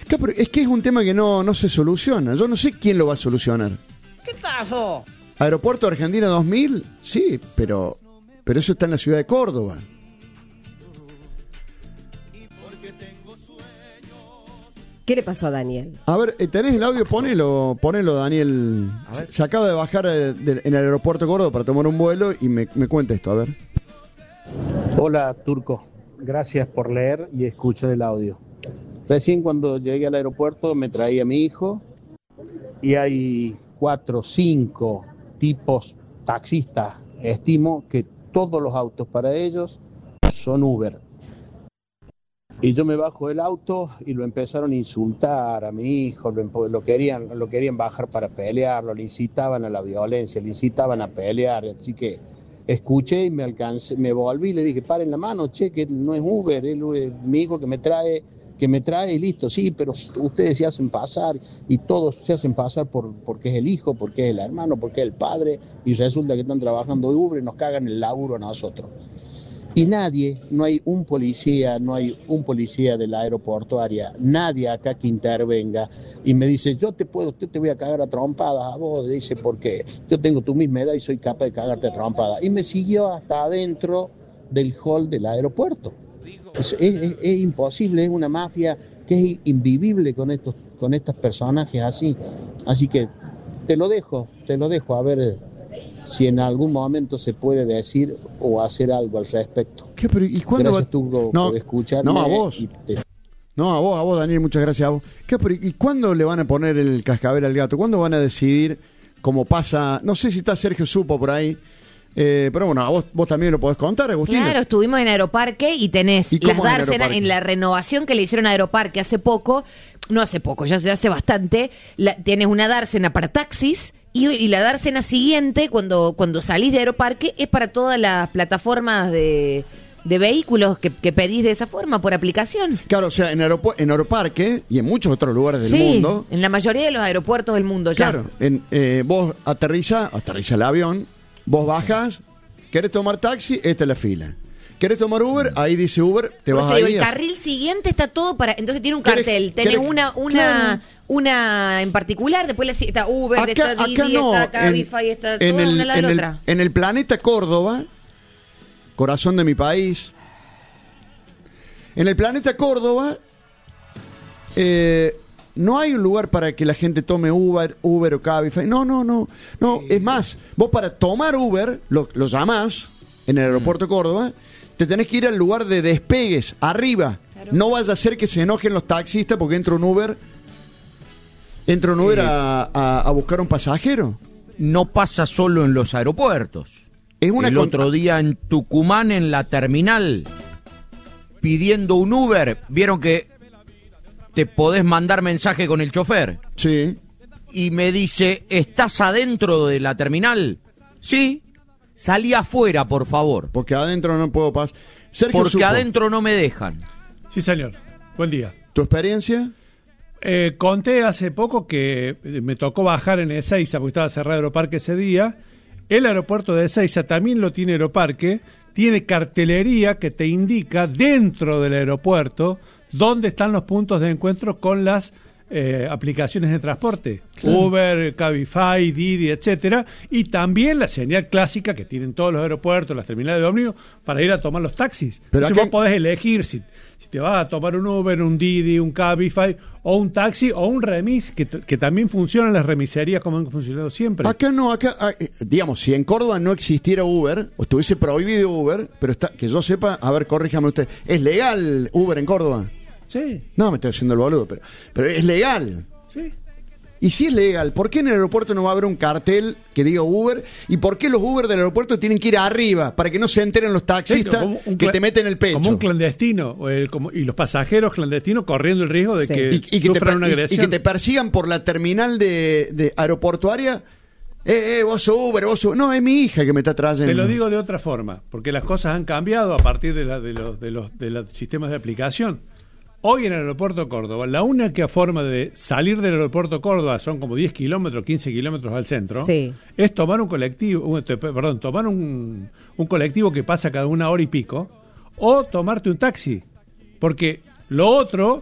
Claro, pero es que es un tema que no se soluciona. Yo no sé quién lo va a solucionar. ¿Qué pasó? Aeropuerto Argentina 2000, sí, pero eso está en la ciudad de Córdoba. ¿Qué le pasó a Daniel? A ver, ¿tenés el audio? Ponelo, Daniel. Se acaba de bajar en el aeropuerto de Córdoba para tomar un vuelo y me cuenta esto, a ver. Hola, Turco. Gracias por leer y escuchar el audio. Recién cuando llegué al aeropuerto me traía a mi hijo y hay 4 o 5 tipos taxistas. Estimo que todos los autos para ellos son Uber. Y yo me bajo del auto y lo empezaron a insultar a mi hijo, lo querían bajar para pelearlo, le incitaban a la violencia, le incitaban a pelear, así que escuché y me volví y le dije, paren la mano, che, que no es Uber, es mi hijo que me trae y listo, sí, pero ustedes se hacen pasar y todos se hacen pasar porque es el hijo, porque es el hermano, porque es el padre, y resulta que están trabajando de Uber y nos cagan el laburo a nosotros. Y no hay un policía de la aeroportuaria, nadie acá que intervenga y me dice, yo te voy a cagar a trompadas a vos, dice, porque yo tengo tu misma edad y soy capaz de cagarte a trompadas. Y me siguió hasta adentro del hall del aeropuerto. Es imposible, es una mafia que es invivible con estos personajes así. Así que te lo dejo, a ver si en algún momento se puede decir o hacer algo al respecto. ¿Qué? Pero, ¿y cuándo gracias por escucharme. No, a vos. No, a vos, Daniel, muchas gracias a vos. ¿Qué? Pero, ¿y cuándo le van a poner el cascabel al gato? ¿Cuándo van a decidir cómo pasa? No sé si está Sergio Supo por ahí. Pero bueno, vos también lo podés contar, Agustín. Claro, estuvimos en Aeroparque y tenés las dársenas en la renovación que le hicieron a Aeroparque hace poco, ya se hace bastante, tienes una dársena para taxis y la dársena siguiente, cuando salís de Aeroparque, es para todas las plataformas de vehículos que pedís de esa forma, por aplicación. Claro, o sea, en Aeroparque y en muchos otros lugares del mundo. En la mayoría de los aeropuertos del mundo ya. Claro, vos aterriza el avión. Vos bajas, ¿querés tomar taxi? Esta es la fila. ¿Querés tomar Uber? Ahí dice Uber, te vas ahí. El carril siguiente está todo para... Entonces tiene un cartel. Tenés una en particular, después está Uber, está Didi, está Cabify, está toda una lado de la otra. En el planeta Córdoba, corazón de mi país, en el planeta Córdoba... no hay un lugar para que la gente tome Uber o Cabify. No. Es más, vos para tomar Uber, lo llamás en el aeropuerto de Córdoba, te tenés que ir al lugar de despegues, arriba. Claro. No vaya a ser que se enojen los taxistas porque entra un Uber a buscar un pasajero. No pasa solo en los aeropuertos. El otro día en Tucumán, en la terminal, pidiendo un Uber, vieron que te podés mandar mensaje con el chofer. Sí. Y me dice, ¿estás adentro de la terminal? Sí. Salí afuera, por favor. Porque adentro no puedo pasar. Porque adentro no me dejan. Sí, señor. Buen día. ¿Tu experiencia? Conté hace poco que me tocó bajar en Ezeiza, porque estaba cerrado Aeroparque ese día. El aeropuerto de Ezeiza también lo tiene Aeroparque. Tiene cartelería que te indica dentro del aeropuerto dónde están los puntos de encuentro con las aplicaciones de transporte, claro. Uber, Cabify, Didi, etcétera, y también la señal clásica que tienen todos los aeropuertos, las terminales de ómnibus, para ir a tomar los taxis. Pero vos podés elegir si te vas a tomar un Uber, un Didi, un Cabify, o un taxi, o un remis, que también funcionan las remiserías como han funcionado siempre. Digamos, si en Córdoba no existiera Uber, o estuviese prohibido Uber, pero que yo sepa, a ver, corríjame usted, ¿es legal Uber en Córdoba? Sí. No, me estoy haciendo el boludo, pero es legal. Sí. Y si es legal, ¿por qué en el aeropuerto no va a haber un cartel que diga Uber? ¿Y por qué los Uber del aeropuerto tienen que ir arriba? Para que no se enteren los taxistas que te meten el pecho. Como un clandestino, y los pasajeros clandestinos corriendo el riesgo de que sufran una agresión. Y que te persigan por la terminal de aeroportuaria. Vos sos Uber, vos sos... No, es mi hija que me está trayendo. Te lo digo de otra forma, porque las cosas han cambiado a partir de los sistemas de aplicación. Hoy en el aeropuerto de Córdoba, la única forma de salir del aeropuerto de Córdoba, son como 10 kilómetros, 15 kilómetros al centro, sí, es tomar un colectivo, tomar un colectivo que pasa cada 1 hora y pico, o tomarte un taxi, porque lo otro